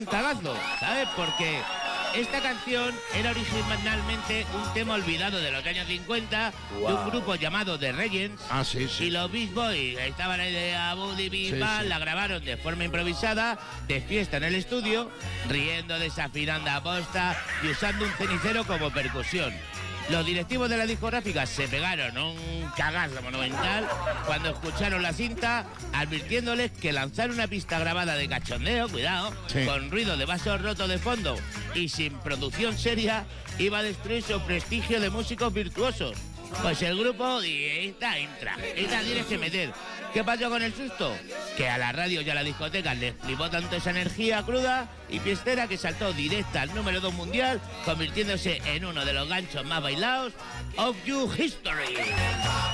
cagazo, ¿sabes? Porque esta canción era originalmente un tema olvidado de los años 50 de un grupo llamado The Regents. Ah, sí, sí. Y los Beach Boys estaban ahí de Abu Dhabi, la grabaron de forma improvisada, de fiesta en el estudio, riendo, desafinando a posta y usando un cenicero como percusión. Los directivos de la discográfica se pegaron un cagazo monumental cuando escucharon la cinta, advirtiéndoles que lanzar una pista grabada de cachondeo, cuidado, con ruido de vasos rotos de fondo y sin producción seria, iba a destruir su prestigio de músicos virtuosos. Pues el grupo, esta tienes que meter. ¿Qué pasó con el susto? Que a la radio y a la discoteca les flipó tanto esa energía cruda y fiestera que saltó directa al número 2 mundial, convirtiéndose en uno de los ganchos más bailados of your history.